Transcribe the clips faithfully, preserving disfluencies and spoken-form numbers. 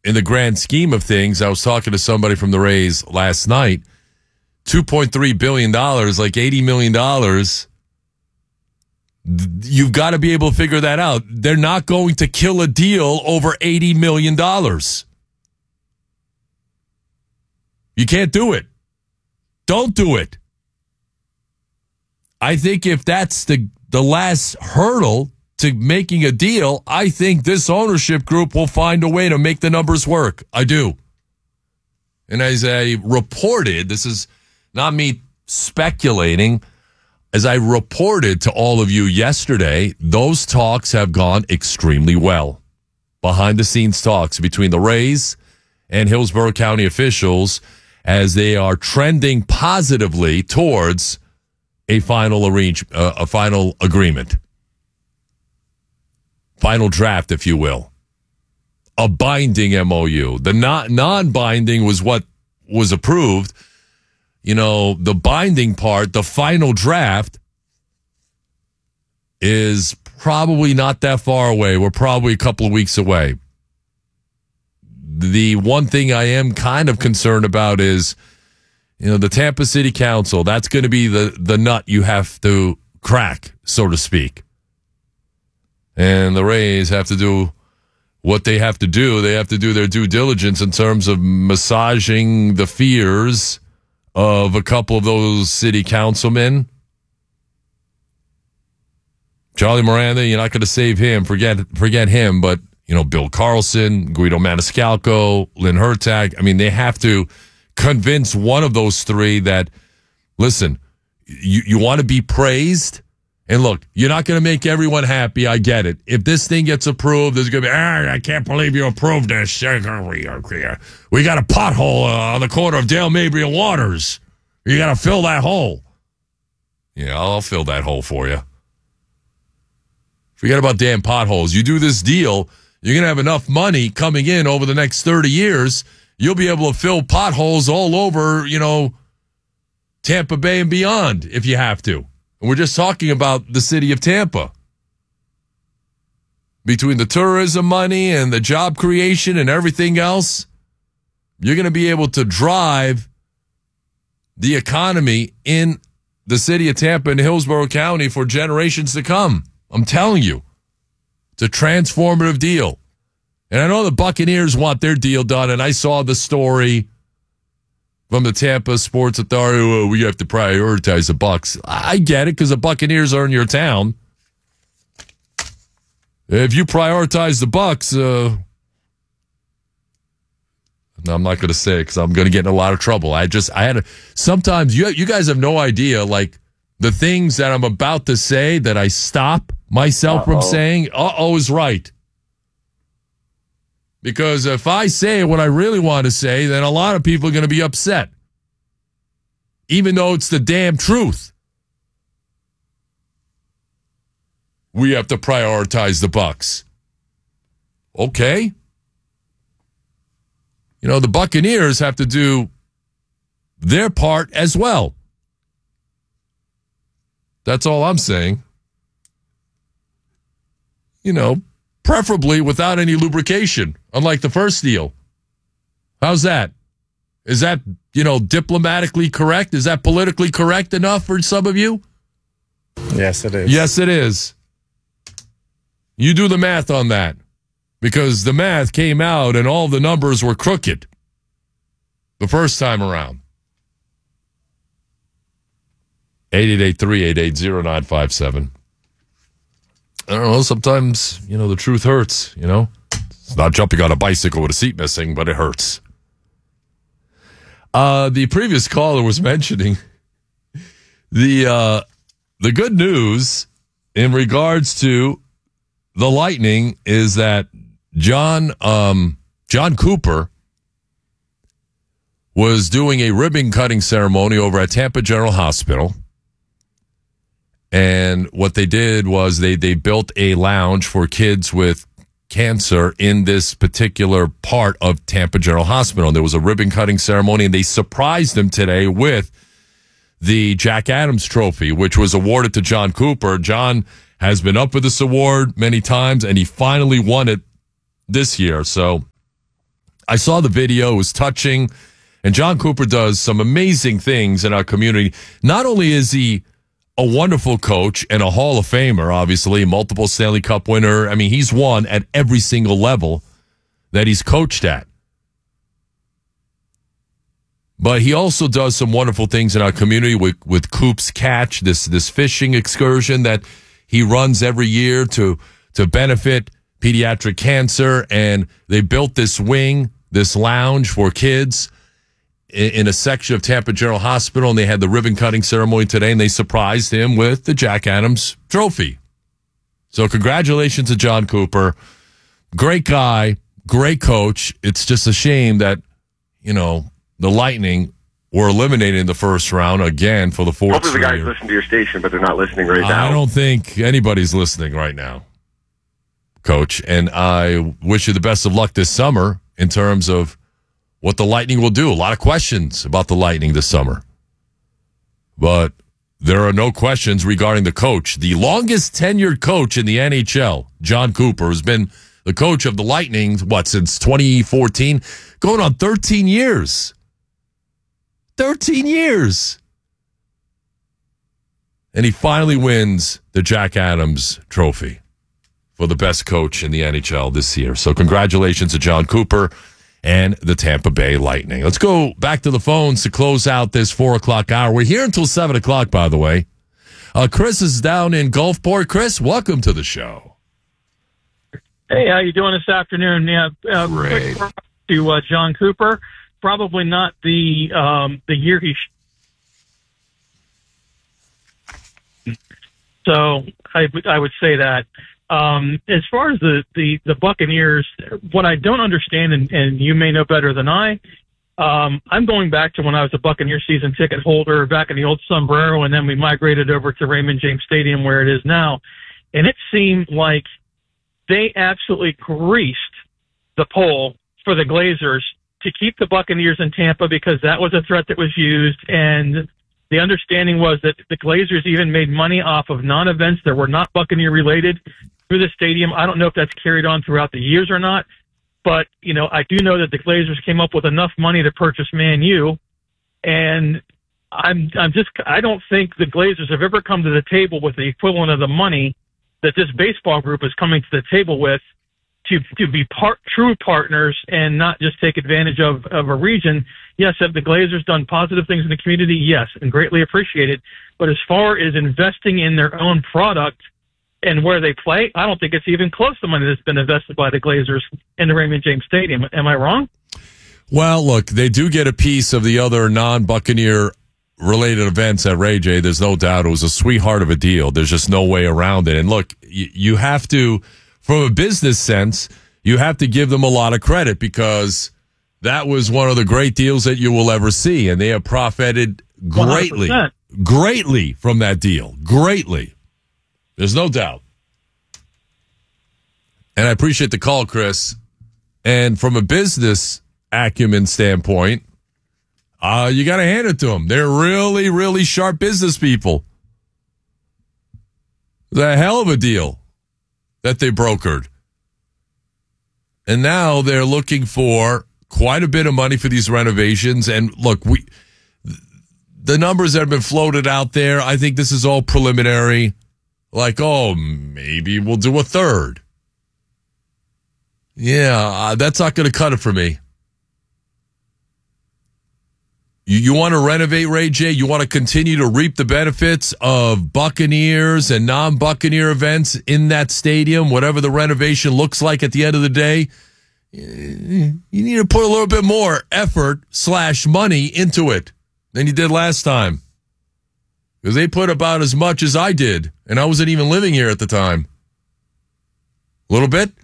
in the grand scheme of things, I was talking to somebody from the Rays last night, two point three billion dollars, like eighty million dollars. You've got to be able to figure that out. They're not going to kill a deal over eighty million dollars. You can't do it. Don't do it. I think if that's the, the last hurdle to making a deal, I think this ownership group will find a way to make the numbers work. I do. And as I reported, this is not me speculating, as I reported to all of you yesterday, those talks have gone extremely well. Behind the scenes talks between the Rays and Hillsborough County officials as they are trending positively towards a final arrange, uh, a final agreement. Final draft, if you will. A binding M O U. The not, non-binding was what was approved. You know, the binding part, the final draft, is probably not that far away. We're probably a couple of weeks away. The one thing I am kind of concerned about is, you know, the Tampa City Council. That's going to be the, the nut you have to crack, so to speak. And the Rays have to do what they have to do. They have to do their due diligence in terms of massaging the fears of a couple of those city councilmen. Charlie Miranda, you're not going to save him. Forget forget him. But, you know, Bill Carlson, Guido Maniscalco, Lynn Hertag. I mean, they have to convince one of those three that, listen, you, you want to be praised? And look, you're not going to make everyone happy. I get it. If this thing gets approved, there's going to be, ah, I can't believe you approved this. We got a pothole uh, on the corner of Dale Mabry and Waters. You got to fill that hole. Yeah, I'll fill that hole for you. Forget about damn potholes. You do this deal, you're going to have enough money coming in over the next thirty years. You'll be able to fill potholes all over, you know, Tampa Bay and beyond if you have to. And we're just talking about the city of Tampa. Between the tourism money and the job creation and everything else, you're going to be able to drive the economy in the city of Tampa and Hillsborough County for generations to come. I'm telling you, it's a transformative deal. And I know the Buccaneers want their deal done, and I saw the story from the Tampa Sports Authority. Oh, we have to prioritize the Bucs. I get it, because the Buccaneers are in your town. If you prioritize the Bucs, uh, no, I'm not going to say it because I'm going to get in a lot of trouble. I just, I had a, sometimes you, you guys have no idea, like the things that I'm about to say that I stop myself Uh-oh. from saying, uh-oh is right. Because if I say what I really want to say, then a lot of people are going to be upset. Even though it's the damn truth. We have to prioritize the Bucs. Okay. You know, the Buccaneers have to do their part as well. That's all I'm saying. You know, preferably without any lubrication, unlike the first deal. How's that? Is that, you know, diplomatically correct? Is that politically correct enough for some of you? Yes, it is. Yes, it is. You do the math on that, because the math came out and all the numbers were crooked the first time around. eight eight eight, three eight eight, zero nine five seven. I don't know, sometimes, you know, the truth hurts, you know? It's not jumping on a bicycle with a seat missing, but it hurts. Uh, the previous caller was mentioning the uh, the good news in regards to the Lightning is that John um, John Cooper was doing a ribbon cutting ceremony over at Tampa General Hospital. And what they did was they, they built a lounge for kids with cancer in this particular part of Tampa General Hospital. There was a ribbon cutting ceremony, and they surprised them today with the Jack Adams Trophy, which was awarded to John Cooper. John has been up for this award many times, and he finally won it this year. So I saw the video. It was touching. And John Cooper does some amazing things in our community. Not only is he a wonderful coach and a Hall of Famer, obviously, multiple Stanley Cup winner. I mean, he's won at every single level that he's coached at. But he also does some wonderful things in our community with, with Coop's Catch, this this fishing excursion that he runs every year to to benefit pediatric cancer. And they built this wing, this lounge for kids in, in a section of Tampa General Hospital. And they had the ribbon cutting ceremony today, and they surprised him with the Jack Adams Trophy. So congratulations to John Cooper. Great guy, great coach. It's just a shame that, you know, the Lightning were eliminated in the first round again for the fourth. Hopefully the guys year. listen to your station, but they're not listening right now. I don't think anybody's listening right now, Coach. And I wish you the best of luck this summer in terms of what the Lightning will do. A lot of questions about the Lightning this summer. But there are no questions regarding the coach. The longest tenured coach in the N H L, John Cooper, has been the coach of the Lightning, what, since twenty fourteen? Going on thirteen years. thirteen years. And he finally wins the Jack Adams Trophy for the best coach in the N H L this year. So congratulations to John Cooper and the Tampa Bay Lightning. Let's go back to the phones to close out this four o'clock hour. We're here until seven o'clock, by the way. Uh, Chris is down in Gulfport. Chris, welcome to the show. Hey, how you doing this afternoon? Yeah, uh, Great. Quick to uh, John Cooper. Probably not the um, the year he. Sh- so I would I would say that um, as far as the, the, the Buccaneers, what I don't understand, and, and you may know better than I, um, I'm going back to when I was a Buccaneer season ticket holder back in the old Sombrero, and then we migrated over to Raymond James Stadium where it is now, and it seemed like they absolutely greased the pole for the Glazers to keep the Buccaneers in Tampa because that was a threat that was used. And the understanding was that the Glazers even made money off of non-events that were not Buccaneer related through the stadium. I don't know if that's carried on throughout the years or not, but, you know, I do know that the Glazers came up with enough money to purchase Man U. And I'm, I'm just, I don't think the Glazers have ever come to the table with the equivalent of the money that this baseball group is coming to the table with to to be part, true partners and not just take advantage of, of a region. Yes, have the Glazers done positive things in the community? Yes, and greatly appreciated. But as far as investing in their own product and where they play, I don't think it's even close to money that's been invested by the Glazers in the Raymond James Stadium. Am I wrong? Well, look, they do get a piece of the other non-Buccaneer related events at Ray J. There's no doubt it was a sweetheart of a deal. There's just no way around it. And look, you, you have to, from a business sense, you have to give them a lot of credit because that was one of the great deals that you will ever see. And they have profited greatly, one hundred percent greatly from that deal. Greatly. There's no doubt. And I appreciate the call, Chris. And from a business acumen standpoint, Uh, you got to hand it to them. They're really, really sharp business people. It's a hell of a deal that they brokered. And now they're looking for quite a bit of money for these renovations. And look, we the numbers that have been floated out there, I think this is all preliminary. Like, oh, maybe we'll do a third. Yeah, uh, that's not going to cut it for me. You, you want to renovate, Ray J? You want to continue to reap the benefits of Buccaneers and non-Buccaneer events in that stadium, whatever the renovation looks like at the end of the day? You need to put a little bit more effort slash money into it than you did last time. Because they put about as much as I did, and I wasn't even living here at the time. A little bit.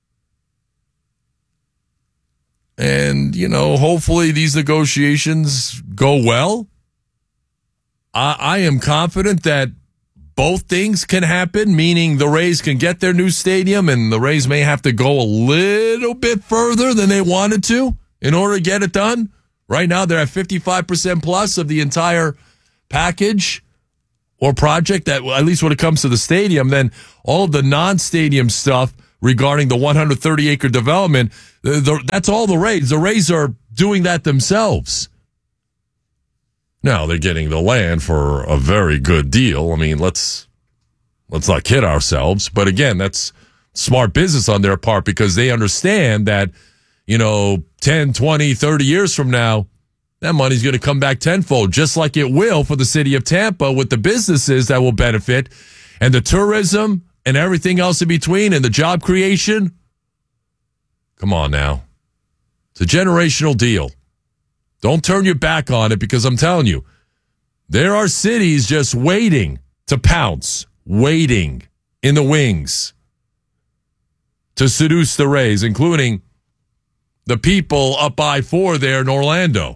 And, you know, hopefully these negotiations go well. I, I am confident that both things can happen, meaning the Rays can get their new stadium and the Rays may have to go a little bit further than they wanted to in order to get it done. Right now, they're at fifty-five percent plus of the entire package or project, that at least when it comes to the stadium. Then all of the non-stadium stuff regarding the one hundred thirty acre development. The, the, that's all the Rays. The Rays are doing that themselves. Now they're getting the land for a very good deal. I mean, let's let's not kid ourselves. But again, that's smart business on their part because they understand that, you know, ten, twenty, thirty years from now, that money's going to come back tenfold, just like it will for the city of Tampa with the businesses that will benefit and the tourism and everything else in between and the job creation. Come on now. It's a generational deal. Don't turn your back on it because I'm telling you, there are cities just waiting to pounce, waiting in the wings to seduce the Rays, including the people up I four there in Orlando.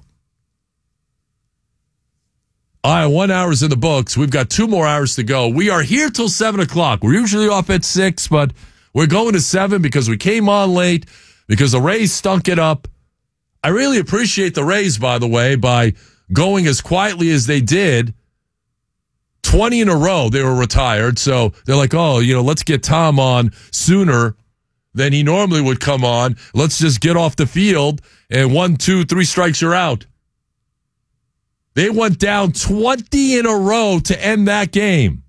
All right, one hour's in the books. We've got two more hours to go. We are here till seven o'clock. We're usually off at six, but we're going to seven because we came on late, because the Rays stunk it up. I really appreciate the Rays, by the way, by going as quietly as they did. twenty in a row, they were retired. So they're like, oh, you know, let's get Tom on sooner than he normally would come on. Let's just get off the field, and one, two, three strikes, you're out. They went down twenty in a row to end that game.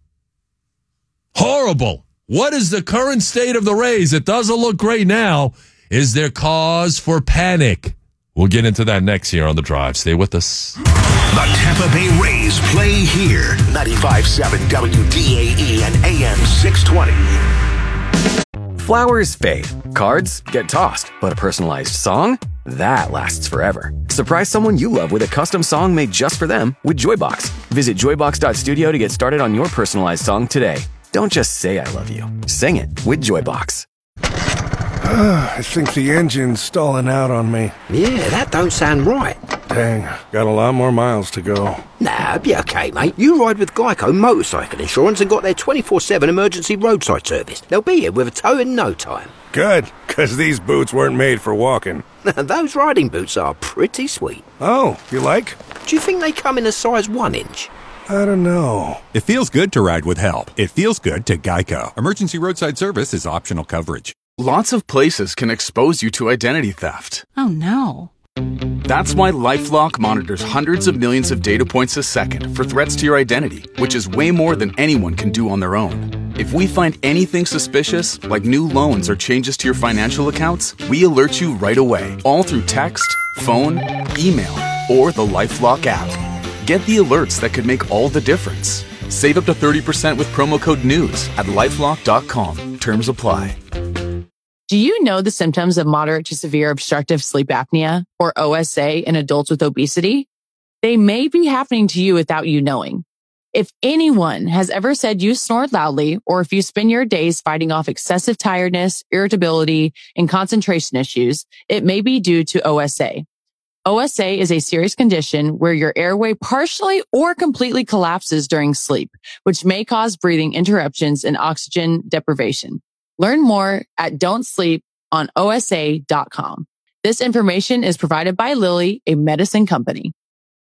Horrible. What is the current state of the Rays? It doesn't look great now. Is there cause for panic? We'll get into that next here on The Drive. Stay with us. The Tampa Bay Rays play here. ninety-five point seven W D A E and A M six twenty. Flowers fade. Cards get tossed. But a personalized song? That lasts forever. Surprise someone you love with a custom song made just for them with Joybox. Visit joybox dot studio to get started on your personalized song today. Don't just say I love you. Sing it with Joybox. I think the engine's stalling out on me. Yeah, that don't sound right. Dang, got a lot more miles to go. Nah, be okay, mate. You ride with Geico Motorcycle Insurance and got their twenty-four seven emergency roadside service. They'll be here with a tow in no time. Good, because these boots weren't made for walking. Those riding boots are pretty sweet. Oh, you like? Do you think they come in a size one inch? I don't know. It feels good to ride with help. It feels good to Geico. Emergency roadside service is optional coverage. Lots of places can expose you to identity theft. Oh, no. That's why LifeLock monitors hundreds of millions of data points a second for threats to your identity, which is way more than anyone can do on their own. If we find anything suspicious, like new loans or changes to your financial accounts, we alert you right away, all through text, phone, email, or the LifeLock app. Get the alerts that could make all the difference. Save up to thirty percent with promo code NEWS at lifelock dot com. Terms apply. Do you know the symptoms of moderate to severe obstructive sleep apnea, or O S A, in adults with obesity? They may be happening to you without you knowing. If anyone has ever said you snored loudly, or if you spend your days fighting off excessive tiredness, irritability, and concentration issues, it may be due to O S A. O S A is a serious condition where your airway partially or completely collapses during sleep, which may cause breathing interruptions and oxygen deprivation. Learn more at don't sleep on O S A dot com. This information is provided by Lilly, a medicine company.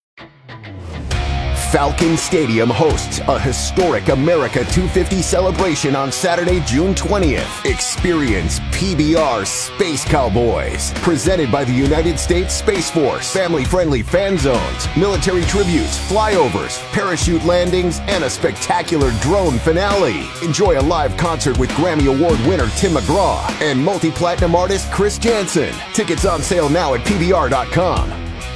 Falcon Stadium hosts a historic America two fifty celebration on Saturday, June twentieth. Experience P B R Space Cowboys, presented by the United States Space Force. Family-friendly fan zones, military tributes, flyovers, parachute landings, and a spectacular drone finale. Enjoy a live concert with Grammy Award winner Tim McGraw and multi-platinum artist Chris Jansen. Tickets on sale now at P B R dot com.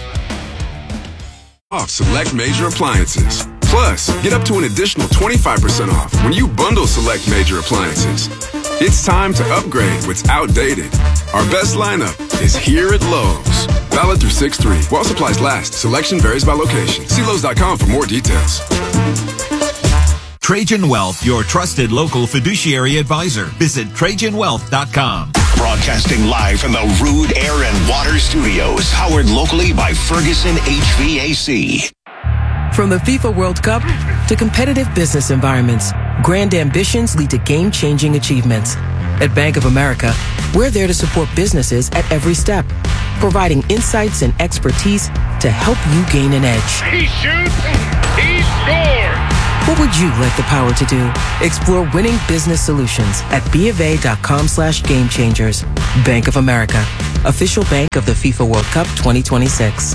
Off select major appliances. Plus, get up to an additional twenty-five percent off when you bundle select major appliances. It's time to upgrade what's outdated. Our best lineup is here at Lowe's. Valid through six three. While supplies last, selection varies by location. See Lowe's dot com for more details. Trajan Wealth, your trusted local fiduciary advisor. Visit Trajan Wealth dot com. Broadcasting live from the Rude Air and Water Studios, powered locally by Ferguson H V A C. From the FIFA World Cup to competitive business environments, grand ambitions lead to game-changing achievements. At Bank of America, we're there to support businesses at every step, providing insights and expertise to help you gain an edge. He shoots, he scores! What would you like the power to do? Explore winning business solutions at bofa.com slash game changers. Bank of America, official bank of the FIFA World Cup twenty twenty-six.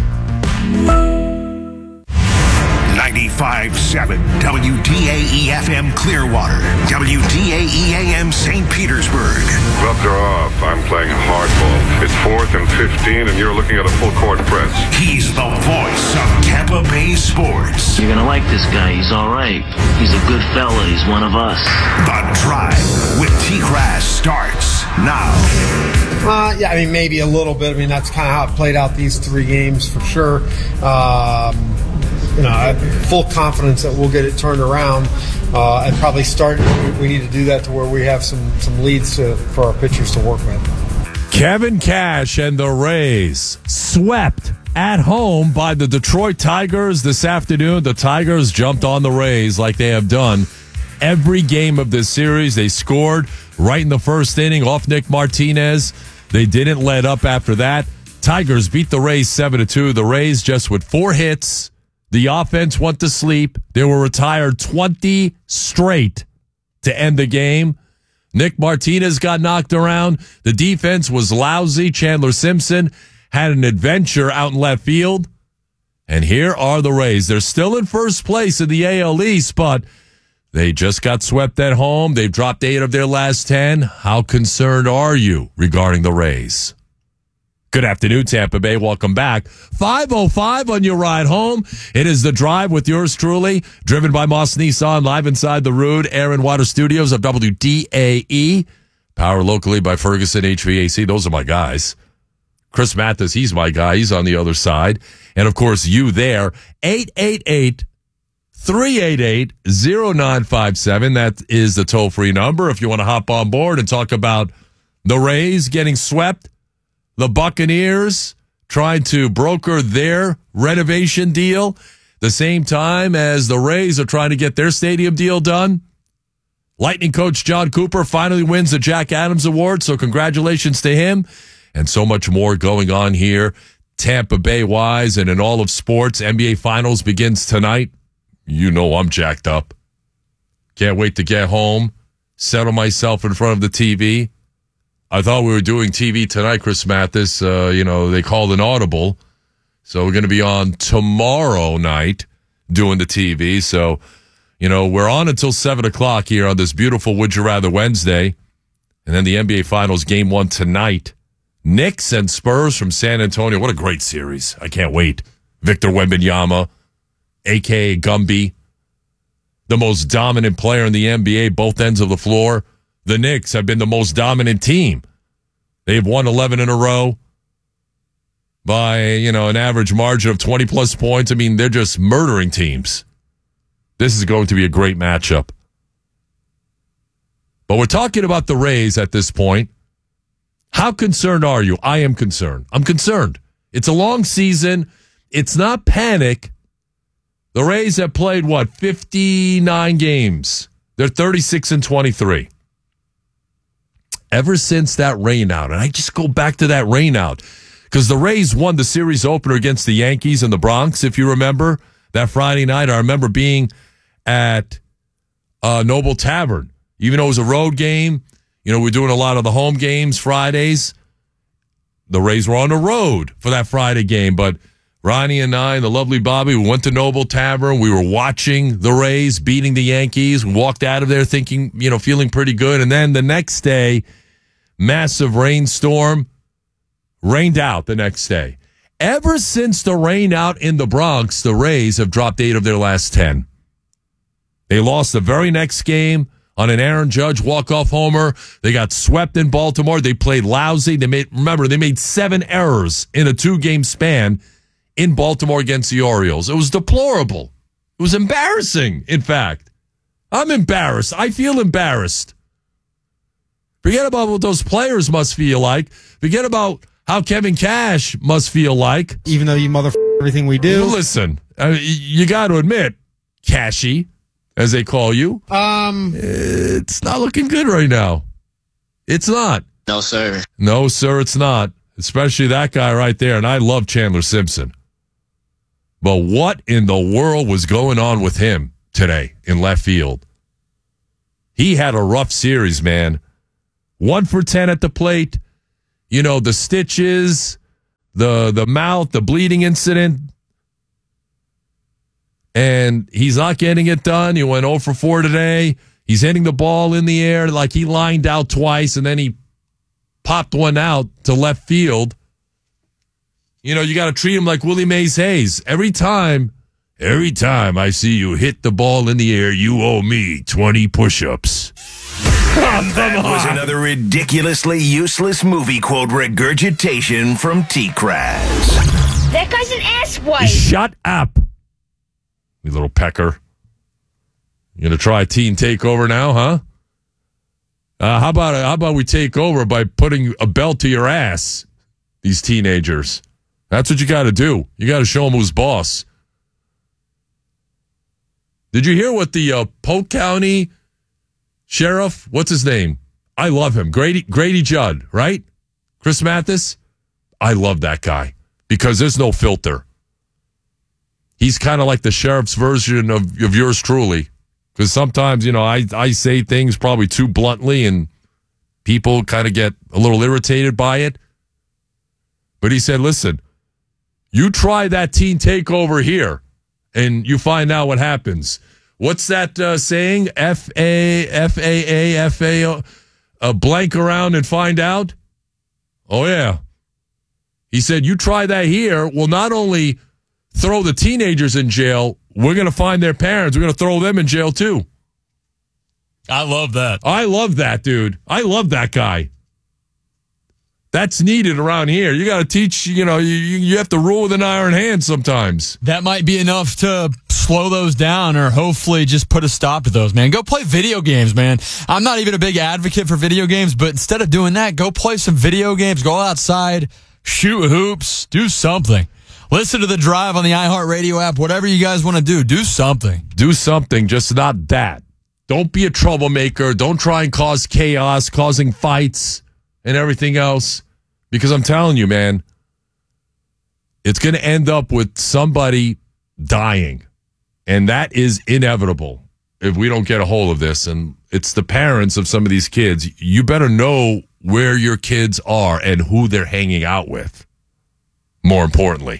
ninety-five point seven W D A E F M Clearwater, W D A E A M Saint Petersburg. Gloves are off. I'm playing hardball. It's fourth and fifteen, and you're looking at a full court press. He's the voice of Tampa Bay sports. You're gonna like this guy. He's all right. He's a good fella. He's one of us. The Drive with T-Grass starts now. Uh, yeah, I mean, maybe a little bit. I mean, that's kind of how it played out these three games for sure. Um, you know, I have full confidence that we'll get it turned around uh, and probably start. We need to do that to where we have some, some leads to, for our pitchers to work with. Kevin Cash and the Rays swept at home by the Detroit Tigers this afternoon. The Tigers jumped on the Rays like they have done every game of this series. They scored right in the first inning off Nick Martinez. They didn't let up after that. Tigers beat the Rays seven to two. The Rays just with four hits. The offense went to sleep. They were retired twenty straight to end the game. Nick Martinez got knocked around. The defense was lousy. Chandler Simpson had an adventure out in left field. And here are the Rays. They're still in first place in the A L East, but they just got swept at home. They've dropped eight of their last ten. How concerned are you regarding the Rays? Good afternoon, Tampa Bay. Welcome back. five oh five on your ride home. It is The Drive with yours truly, driven by Moss Nissan, live inside the Rude Air and Water Studios of W D A E. Powered locally by Ferguson H V A C. Those are my guys. Chris Mathis, he's my guy. He's on the other side. And, of course, you there. eight eight eight, three eight eight, oh nine five seven. That is the toll-free number if you want to hop on board and talk about the Rays getting swept. The Buccaneers trying to broker their renovation deal the same time as the Rays are trying to get their stadium deal done. Lightning coach John Cooper finally wins the Jack Adams Award, so congratulations to him. And so much more going on here, Tampa Bay-wise and in all of sports. N B A Finals begins tonight. You know I'm jacked up. Can't wait to get home, settle myself in front of the T V. I thought we were doing T V tonight, Chris Mathis. Uh, you know, they called an audible. So we're going to be on tomorrow night doing the T V. So, you know, we're on until seven o'clock here on this beautiful Would You Rather Wednesday. And then the N B A Finals game one tonight. Knicks and Spurs from San Antonio. What a great series. I can't wait. Victor Wembanyama, a k a. Gumby, the most dominant player in the N B A, both ends of the floor. The Knicks have been the most dominant team. They've won eleven in a row by, you know, an average margin of twenty plus points. I mean, they're just murdering teams. This is going to be a great matchup. But we're talking about the Rays at this point. How concerned are you? I am concerned. I'm concerned. It's a long season. It's not panic. The Rays have played, what, fifty-nine games. They're thirty-six and twenty-three. Ever since that rain out, and I just go back to that rain out, because the Rays won the series opener against the Yankees in the Bronx, if you remember, that Friday night. I remember being at uh, Noble Tavern. Even though it was a road game, you know, we're doing a lot of the home games Fridays. The Rays were on the road for that Friday game, but Ronnie and I and the lovely Bobby, we went to Noble Tavern. We were watching the Rays beating the Yankees. We walked out of there thinking, you know, feeling pretty good. And then the next day, massive rainstorm, rained out the next day. Ever since the rain out in the Bronx, the Rays have dropped eight of their last ten. They lost the very next game on an Aaron Judge walk-off homer. They got swept in Baltimore. They played lousy. They made, remember, they made seven errors in a two-game span in Baltimore against the Orioles. It was deplorable. It was embarrassing, in fact. I'm embarrassed. I feel embarrassed. Forget about what those players must feel like. Forget about how Kevin Cash must feel like. Even though you mother everything we do. Listen, I mean, you got to admit, Cashy, as they call you, um, it's not looking good right now. It's not. No, sir. No, sir, it's not. Especially that guy right there. And I love Chandler Simpson. But what in the world was going on with him today in left field. He had a rough series, man. One for ten at the plate. You know, the stitches, the the mouth, the bleeding incident. And he's not getting it done. He went oh for four today. He's hitting the ball in the air like he lined out twice, and then he popped one out to left field. You know, you got to treat him like Willie Mays Hayes. Every time, every time I see you hit the ball in the air, you owe me twenty push-ups. And that was another ridiculously useless movie quote regurgitation from T-Kraz. That guy's an asswipe. Shut up, you little pecker. You gonna try a teen takeover now, huh? Uh, how about how about we take over by putting a belt to your ass? These teenagers. That's what you got to do. You got to show them who's boss. Did you hear what the uh, Polk County Sheriff? What's his name? I love him. Grady Grady Judd, right? Chris Mathis. I love that guy because there's no filter. He's kind of like the sheriff's version of, of yours truly. Because sometimes, you know, I, I say things probably too bluntly and people kind of get a little irritated by it. But he said, listen, you try that teen takeover here and you find out what happens. What's that uh, saying? F A F A A F A O, uh, blank around and find out? Oh, yeah. He said, you try that here, we'll not only throw the teenagers in jail, we're going to find their parents. We're going to throw them in jail, too. I love that. I love that, dude. I love that guy. That's needed around here. You got to teach, you know, you, you have to rule with an iron hand sometimes. That might be enough to slow those down or hopefully just put a stop to those, man. Go play video games, man. I'm not even a big advocate for video games, but instead of doing that, go play some video games, go outside, shoot hoops, do something. Listen to The Drive on the iHeartRadio app. Whatever you guys want to do, do something. Do something, just not that. Don't be a troublemaker. Don't try and cause chaos, causing fights and everything else. Because I'm telling you, man, it's going to end up with somebody dying. And that is inevitable if we don't get a hold of this. And it's the parents of some of these kids. You better know where your kids are and who they're hanging out with, more importantly.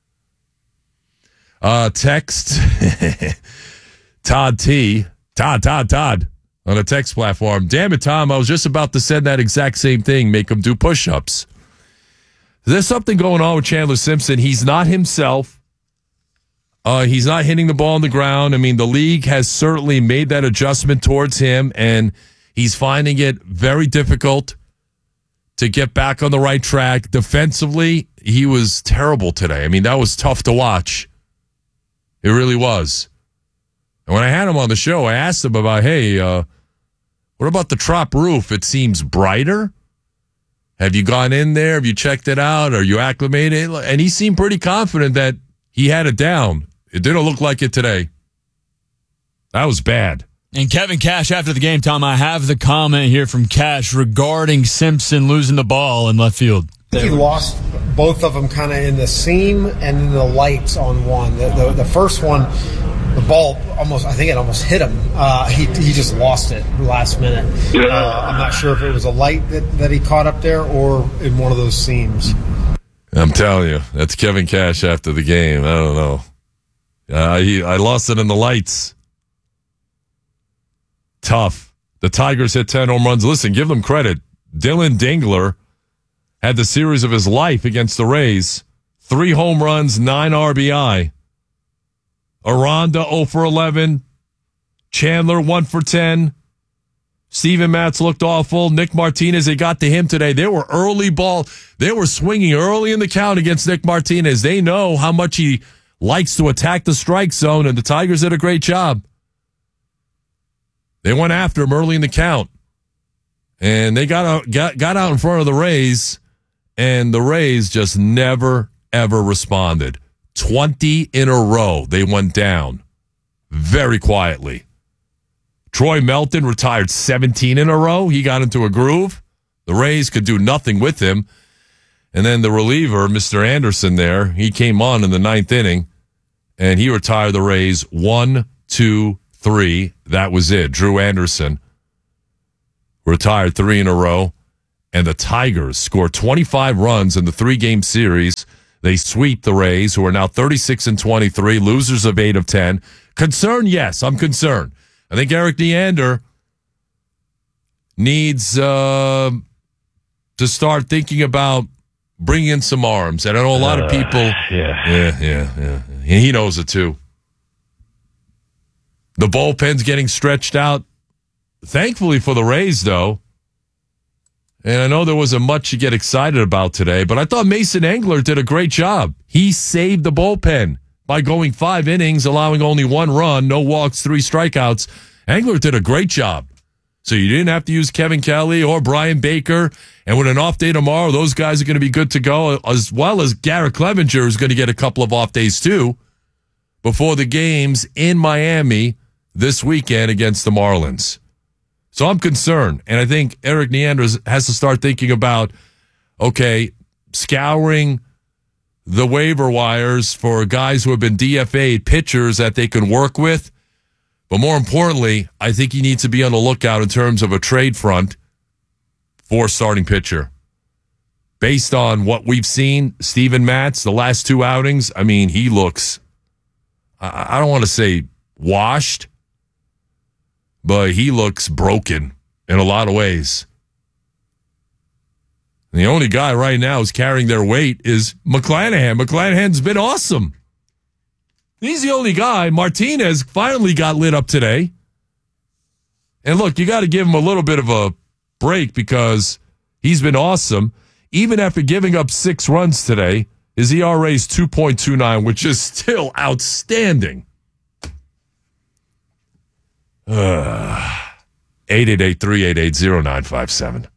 Uh, text Todd T. Todd, Todd, Todd on a text platform. Damn it, Tom. I was just about to send that exact same thing. Make him do push-ups. There's something going on with Chandler Simpson. He's not himself. Uh, he's not hitting the ball on the ground. I mean, the league has certainly made that adjustment towards him, and he's finding it very difficult to get back on the right track. Defensively, he was terrible today. I mean, that was tough to watch. It really was. And when I had him on the show, I asked him about, hey, uh, what about the Trop roof? It seems brighter. Have you gone in there? Have you checked it out? Are you acclimated? And he seemed pretty confident that he had it down. It didn't look like it today. That was bad. And Kevin Cash after the game, Tom, I have the comment here from Cash regarding Simpson losing the ball in left field. I think he lost both of them kind of in the seam and in the lights on one. The, the, the first one, the ball almost, I think it almost hit him. Uh, he he just lost it last minute. Uh, I'm not sure if it was a light that, that he caught up there or in one of those seams. I'm telling you, that's Kevin Cash after the game. I don't know. Uh, he, I lost it in the lights. Tough. The Tigers hit ten home runs. Listen, give them credit. Dylan Dingler had the series of his life against the Rays. Three home runs, nine R B I. Aranda oh for eleven. Chandler one for ten. Steven Matz looked awful. Nick Martinez, they got to him today. They were early ball. They were swinging early in the count against Nick Martinez. They know how much he likes to attack the strike zone, and the Tigers did a great job. They went after him early in the count. And they got out, got, got out in front of the Rays, and the Rays just never, ever responded. twenty in a row, they went down very quietly. Troy Melton retired seventeen in a row. He got into a groove. The Rays could do nothing with him. And then the reliever, Mister Anderson there, he came on in the ninth inning, and he retired the Rays one, two, three. That was it. Drew Anderson retired three in a row. And the Tigers scored twenty-five runs in the three-game series. They sweep the Rays, who are now thirty-six and twenty-three, losers of eight of ten. Concern, yes, I'm concerned. I think Eric Neander needs uh, to start thinking about bringing in some arms. And I know a lot of people. Uh, yeah. Yeah, yeah, yeah. He knows it too. The bullpen's getting stretched out. Thankfully for the Rays, though. And I know there wasn't much to get excited about today, but I thought Mason Engler did a great job. He saved the bullpen by going five innings, allowing only one run, no walks, three strikeouts. Engler did a great job. So you didn't have to use Kevin Kelly or Brian Baker. And with an off day tomorrow, those guys are going to be good to go, as well as Garrett Clevenger is going to get a couple of off days too before the games in Miami this weekend against the Marlins. So I'm concerned, and I think Eric Neander has to start thinking about, okay, scouring the waiver wires for guys who have been D F A'd, pitchers that they can work with. But more importantly, I think he needs to be on the lookout in terms of a trade front for starting pitcher. Based on what we've seen, Steven Matz, the last two outings, I mean, he looks, I don't want to say washed, but he looks broken in a lot of ways. And the only guy right now who's carrying their weight is McClanahan. McClanahan's been awesome. He's the only guy. Martinez finally got lit up today. And look, you got to give him a little bit of a break because he's been awesome. Even after giving up six runs today, his E R A is two point two nine, which is still outstanding. Uh, eight eight eight, three eight eight, zero nine five seven.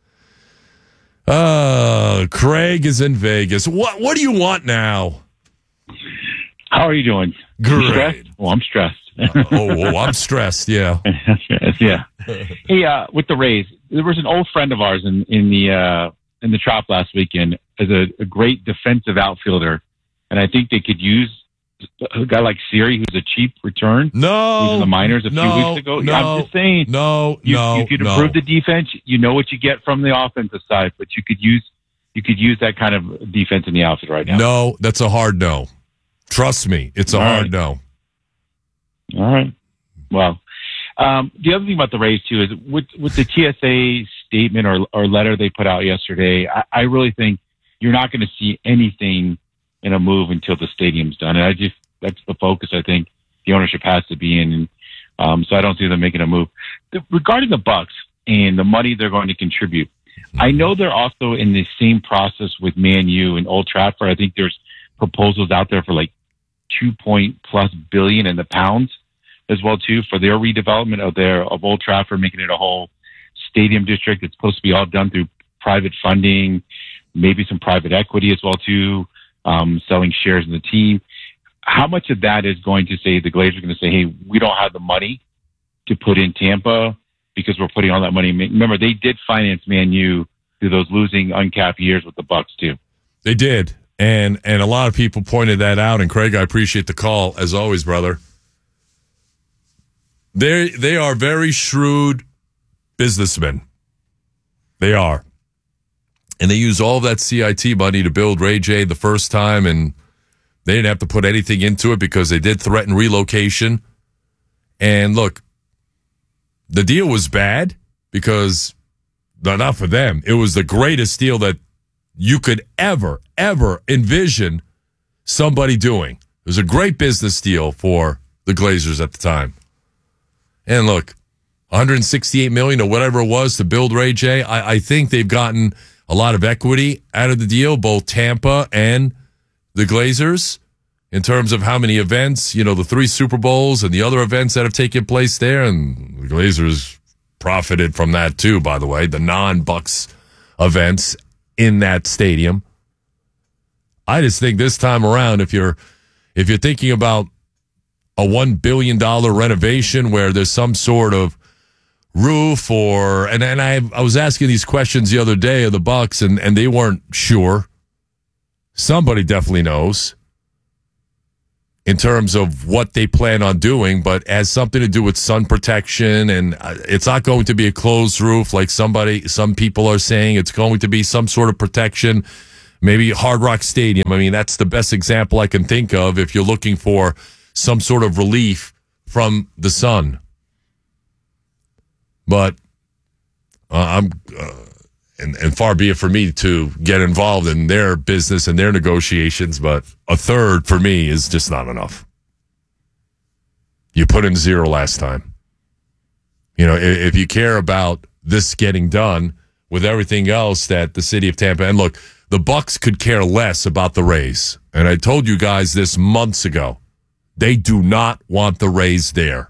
Uh, Craig is in Vegas. What What do you want now? How are you doing? Great. Stressed? Well, I'm stressed. uh, oh, oh, I'm stressed. Yeah. yeah. Hey, uh, with the Rays, there was an old friend of ours in in the uh, in the Trop last weekend as a, a great defensive outfielder, and I think they could use a guy like Siri, who's a cheap return. No, who's in the minors a no, few weeks ago. No, I'm just saying. No, you, no, you could no. improve the defense. You know what you get from the offensive side, but you could use you could use that kind of defense in the outfield right now. No, that's a hard no. Trust me, it's a All hard right. no. All right. Well, um, the other thing about the Rays too is with with the T S A statement or or letter they put out yesterday. I, I really think you're not going to see anything in a move until the stadium's done, and I just that's the focus I think the ownership has to be in. Um, so I don't see them making a move. The, regarding the Bucks and the money they're going to contribute, I know they're also in the same process with Man U and Old Trafford. I think there's proposals out there for like two point plus billion in the pounds as well too for their redevelopment of their of Old Trafford, making it a whole stadium district. It's supposed to be all done through private funding, maybe some private equity as well too, um, selling shares in the team. How much of that is going to say the Glazers are going to say, hey, we don't have the money to put in Tampa because we're putting all that money. Remember, they did finance Man U through those losing uncapped years with the Bucks too. They did. And and a lot of people pointed that out. And Craig, I appreciate the call as always, brother. They they are very shrewd businessmen. They are. And they use all of that C I T money to build Ray J the first time, and they didn't have to put anything into it because they did threaten relocation. And look, the deal was bad because, no, not for them. It was the greatest deal that you could ever, ever envision somebody doing. It was a great business deal for the Glazers at the time. And look, one hundred sixty-eight million dollars or whatever it was to build Ray J, I, I think they've gotten a lot of equity out of the deal, both Tampa and the Glazers, in terms of how many events, you know, the three Super Bowls and the other events that have taken place there. And the Glazers profited from that too, by the way, the non-Bucks events in that stadium. I just think this time around, if you're if you're thinking about a one billion dollars renovation where there's some sort of roof or, and, and I I was asking these questions the other day of the Bucks, and, and they weren't sure. Somebody definitely knows. in terms of what they plan on doing, but has something to do with sun protection, and uh, it's not going to be a closed roof like somebody, some people are saying. It's going to be some sort of protection, maybe Hard Rock Stadium. I mean, that's the best example I can think of if you're looking for some sort of relief from the sun. But uh, I'm, uh, and, and far be it for me to get involved in their business and their negotiations, but a third for me is just not enough. You put in zero last time. You know, if, if you care about this getting done with everything else that the city of Tampa, and look, the Bucks could care less about the Rays. And I told you guys this months ago. They do not want the Rays there.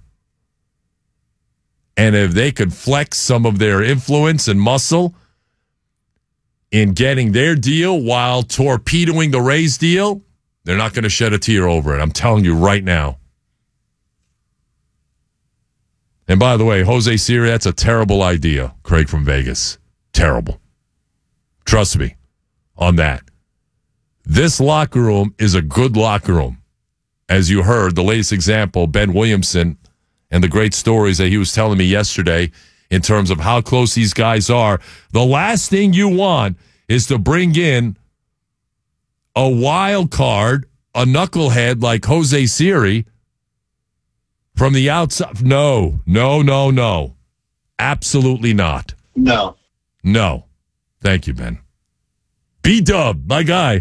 And if they could flex some of their influence and muscle in getting their deal while torpedoing the Rays deal, they're not going to shed a tear over it. I'm telling you right now. And by the way, Jose Siri, that's a terrible idea, Craig from Vegas. Terrible. Trust me on that. This locker room is a good locker room. As you heard, the latest example, Ben Williamson, and the great stories that he was telling me yesterday in terms of how close these guys are. The last thing you want is to bring in a wild card, a knucklehead like Jose Siri from the outside. No, no, no, no. Absolutely not. No. No. Thank you, Ben. B-Dub, my guy.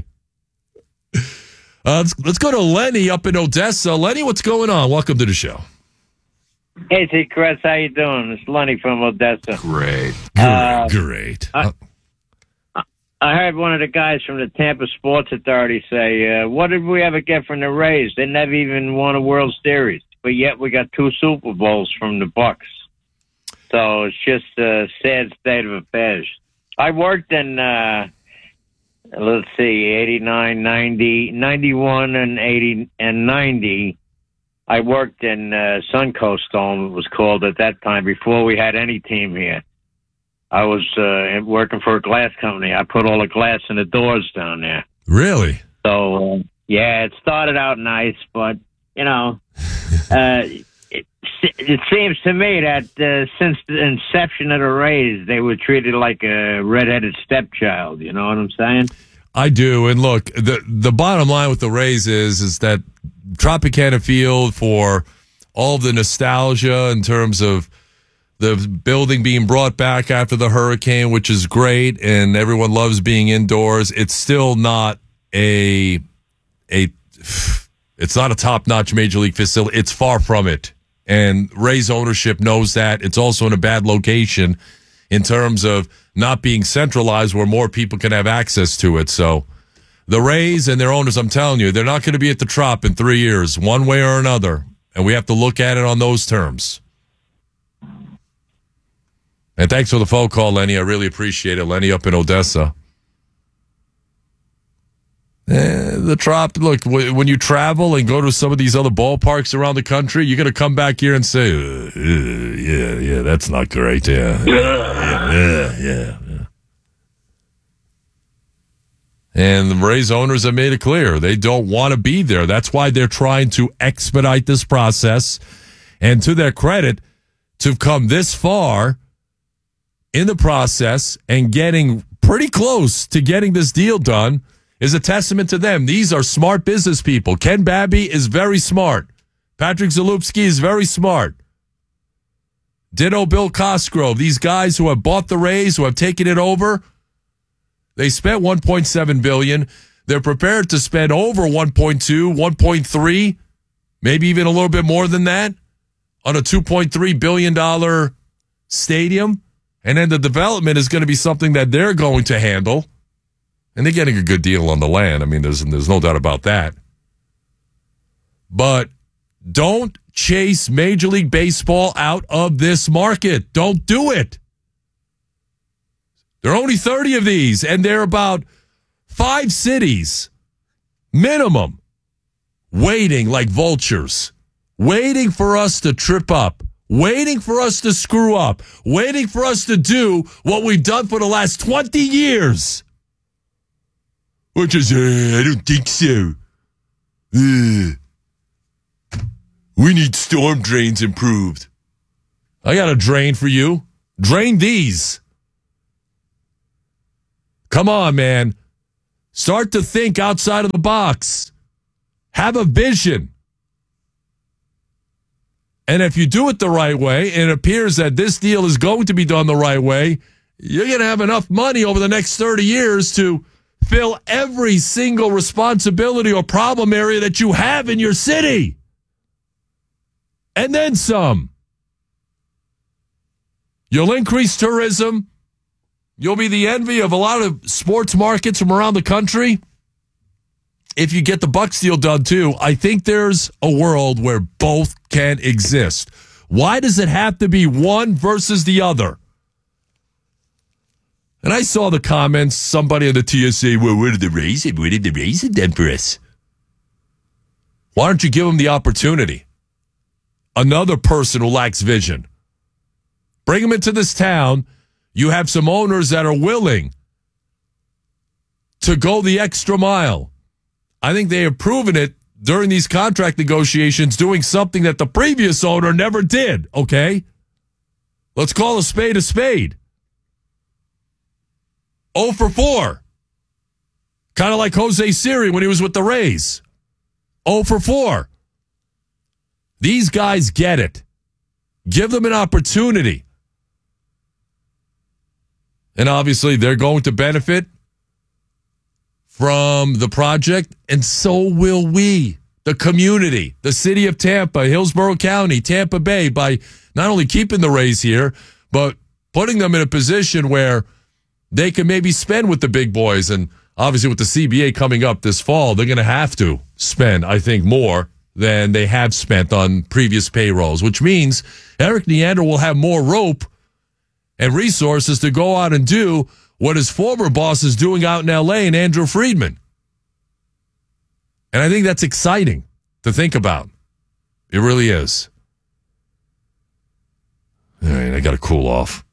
Uh, let's, let's go to Lenny up in Odessa. Lenny, what's going on? Welcome to the show. Hey, T. Chris, how you doing? It's Lenny from Odessa. Great. Uh, Great. I, I heard one of the guys from the Tampa Sports Authority say, uh, what did we ever get from the Rays? They never even won a World Series, but yet we got two Super Bowls from the Bucks. So it's just a sad state of affairs. I worked in, uh, let's see, eighty-nine, ninety, ninety-one, and eighty and ninety. I worked in uh, Suncoast Dome, it was called at that time, before we had any team here. I was uh, working for a glass company. I put all the glass in the doors down there. Really? So, uh, yeah, it started out nice, but, you know, uh, it, it seems to me that uh, since the inception of the Rays, they were treated like a redheaded stepchild. You know what I'm saying? I do. And look, the the bottom line with the Rays is, is that Tropicana Field, for all of the nostalgia in terms of the building being brought back after the hurricane, which is great, and everyone loves being indoors, it's still not a a it's not a top-notch major league facility. It's far from it. And Rays ownership knows that. It's also in a bad location in terms of not being centralized where more people can have access to it. So the Rays and their owners, I'm telling you, they're not going to be at the Trop in three years, one way or another. And we have to look at it on those terms. And thanks for the phone call, Lenny. I really appreciate it. Lenny up in Odessa. Eh, the Trop, look, w- when you travel and go to some of these other ballparks around the country, you're going to come back here and say, uh, uh, yeah, yeah, that's not great. Yeah, yeah, yeah, yeah, yeah. And the Rays owners have made it clear they don't want to be there. That's why they're trying to expedite this process. And to their credit, to have come this far in the process and getting pretty close to getting this deal done is a testament to them. These are smart business people. Ken Babby is very smart. Patrick Zalupski is very smart. Ditto Bill Cosgrove. These guys who have bought the Rays, who have taken it over, they spent one point seven billion dollars. They're prepared to spend over one point two, one point three, maybe even a little bit more than that on a two point three billion dollars stadium. And then the development is going to be something that they're going to handle. And they're getting a good deal on the land. I mean, there's there's no doubt about that. But don't chase Major League Baseball out of this market. Don't do it. There are only thirty of these, and they're about five cities, minimum, waiting like vultures, waiting for us to trip up, waiting for us to screw up, waiting for us to do what we've done for the last twenty years. Which is, uh, I don't think so. Uh. We need storm drains improved. I got a drain for you. Drain these. Come on, man. Start to think outside of the box. Have a vision. And if you do it the right way, and it appears that this deal is going to be done the right way, you're going to have enough money over the next thirty years to fill every single responsibility or problem area that you have in your city. And then some. You'll increase tourism. You'll be the envy of a lot of sports markets from around the country. If you get the Bucs deal done too, I think there's a world where both can exist. Why does it have to be one versus the other? And I saw the comments, somebody at the T S A, well, where did the Rays, where did the Rays done for us? Why don't you give them the opportunity? Another person who lacks vision. Bring them into this town. You have some owners that are willing to go the extra mile. I think they have proven it during these contract negotiations, doing something that the previous owner never did, okay? Let's call a spade a spade. oh for four. Kind of like Jose Siri when he was with the Rays. oh for four. These guys get it. Give them an opportunity. And obviously, they're going to benefit from the project, and so will we, the community, the city of Tampa, Hillsborough County, Tampa Bay, by not only keeping the Rays here, but putting them in a position where they can maybe spend with the big boys. And obviously, with the C B A coming up this fall, they're going to have to spend, I think, more than they have spent on previous payrolls, which means Eric Neander will have more rope and resources to go out and do what his former boss is doing out in L A and Andrew Friedman. And I think that's exciting to think about. It really is. All right, I got to cool off.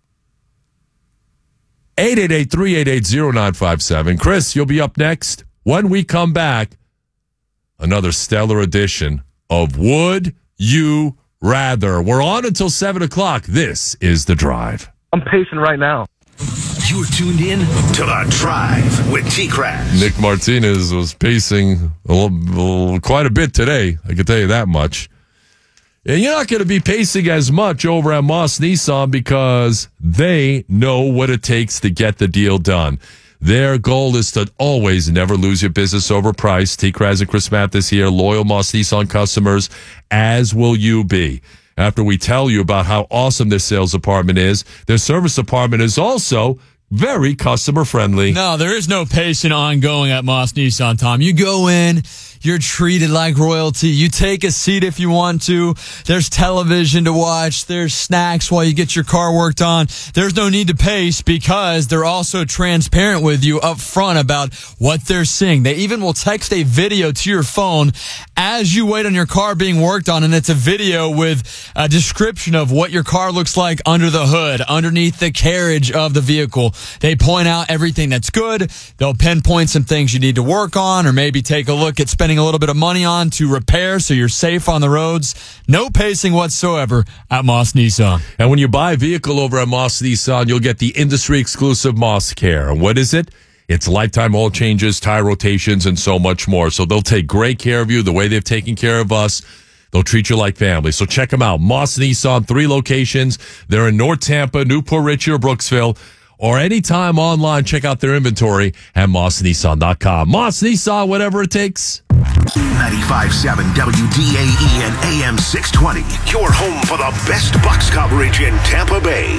eight eight eight, three eight eight, zero nine five seven. Chris, you'll be up next. When we come back, another stellar edition of Would You Rather. We're on until seven o'clock. This is The Drive. I'm pacing right now. You're tuned in to The Drive with T-Crash. Nick Martinez was pacing a little, quite a bit today. I can tell you that much. And you're not going to be pacing as much over at Moss Nissan because they know what it takes to get the deal done. Their goal is to always never lose your business over price. T-Kraz and Chris Mathis here, loyal Moss Nissan customers, as will you be. After we tell you about how awesome their sales department is, their service department is also very customer friendly. No, there is no patient ongoing at Moss Nissan, Tom. You go in, you're treated like royalty. You take a seat if you want to. There's television to watch. There's snacks while you get your car worked on. There's no need to pace because they're also transparent with you up front about what they're seeing. They even will text a video to your phone as you wait on your car being worked on, and it's a video with a description of what your car looks like under the hood, underneath the carriage of the vehicle. They point out everything that's good. They'll pinpoint some things you need to work on or maybe take a look at spending a little bit of money on to repair so you're safe on the roads. No pacing whatsoever at Moss Nissan. And when you buy a vehicle over at Moss Nissan, you'll get the industry-exclusive Moss Care. And what is it? It's lifetime oil changes, tire rotations, and so much more. So they'll take great care of you the way they've taken care of us. They'll treat you like family. So check them out. Moss Nissan, three locations. They're in North Tampa, Newport Richey, or Brooksville. Or anytime online, check out their inventory at moss nissan dot com. Moss Nissan, whatever it takes. ninety-five point seven W D A E and A M six twenty. Your home for the best Bucs coverage in Tampa Bay.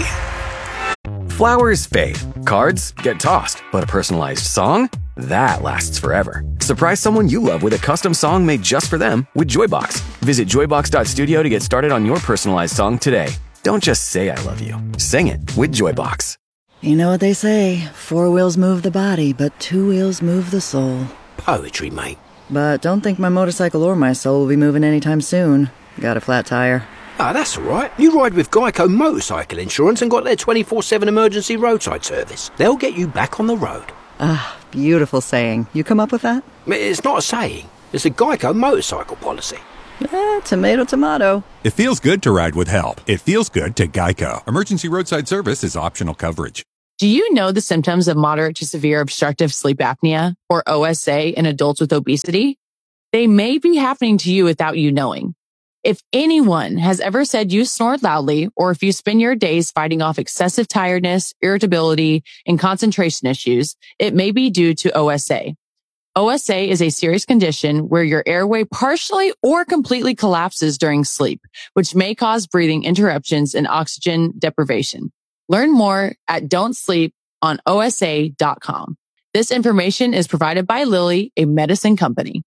Flowers fade. Cards get tossed. But a personalized song? That lasts forever. Surprise someone you love with a custom song made just for them with Joybox. Visit joybox dot studio to get started on your personalized song today. Don't just say I love you. Sing it with Joybox. You know what they say, four wheels move the body, but two wheels move the soul. Poetry, mate. But don't think my motorcycle or my soul will be moving anytime soon. Got a flat tire. Ah, that's all right. You ride with Geico Motorcycle Insurance and got their twenty-four seven emergency roadside service. They'll get you back on the road. Ah, beautiful saying. You come up with that? It's not a saying. It's a Geico motorcycle policy. Eh, tomato, tomato. It feels good to ride with help. It feels good to Geico. Emergency roadside service is optional coverage. Do you know the symptoms of moderate to severe obstructive sleep apnea, or O S A, in adults with obesity? They may be happening to you without you knowing. If anyone has ever said you snore loudly, or if you spend your days fighting off excessive tiredness, irritability, and concentration issues, it may be due to O S A. O S A is a serious condition where your airway partially or completely collapses during sleep, which may cause breathing interruptions and oxygen deprivation. Learn more at don't sleep on O S A dot com. This information is provided by Lilly, a medicine company.